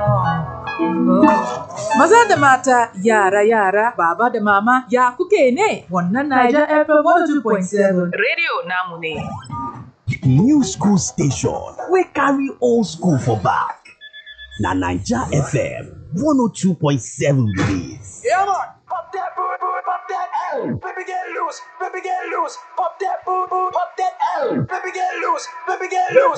Maza da mata, yara, baba da mama, ya kuke ne? Wannan Niger FM 102.7 Radio namu ne. New school station, we carry old school for back. Na Niger FM 102.7 release. Yeah, man. Pop that boot, pop that L. Baby get loose, pop that boot, pop that L. Baby get loose,